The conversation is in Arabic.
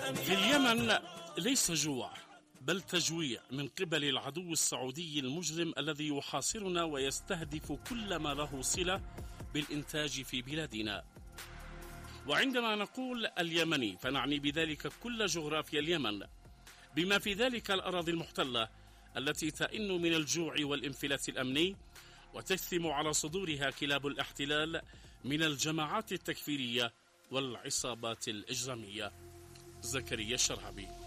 في اليمن ليس جوع بل تجويع من قبل العدو السعودي المجرم الذي يحاصرنا ويستهدف كل ما له صلة بالإنتاج في بلادنا. وعندما نقول اليمني فنعني بذلك كل جغرافيا اليمن، بما في ذلك الأراضي المحتلة التي تئن من الجوع والانفلات الأمني وتثم على صدورها كلاب الاحتلال من الجماعات التكفيرية والعصابات الإجرامية. زكريا الشرعبي.